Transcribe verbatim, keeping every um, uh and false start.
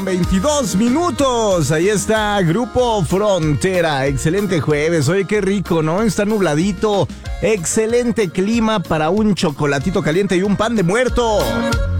veintidós minutos, ahí está Grupo Frontera. Excelente jueves, oye qué rico, ¿no? Está nubladito, excelente clima para un chocolatito caliente y un pan de muerto.